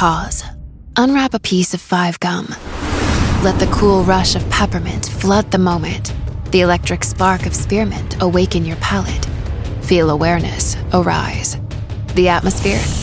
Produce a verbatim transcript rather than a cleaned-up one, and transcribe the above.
Pause. Unwrap a piece of five gum. Let the cool rush of peppermint flood the moment. The electric spark of spearmint awaken your palate. Feel awareness arise. The atmosphere